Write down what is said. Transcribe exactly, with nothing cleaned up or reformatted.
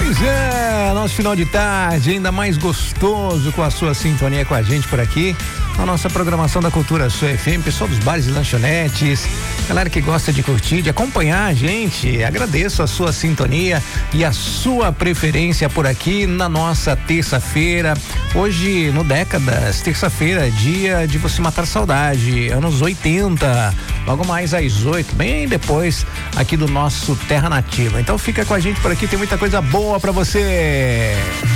Pois é, nosso final de tarde ainda mais gostoso com a sua sintonia com a gente por aqui, na nossa programação da Cultura Sul F M, pessoal dos bares e lanchonetes, galera que gosta de curtir, de acompanhar a gente, agradeço a sua sintonia e a sua preferência por aqui na nossa terça-feira, hoje no Décadas, terça-feira, dia de você matar saudade, anos oitenta, logo mais às oito, bem depois aqui do nosso Terra Nativa. Então fica com a gente por aqui, tem muita coisa boa pra você.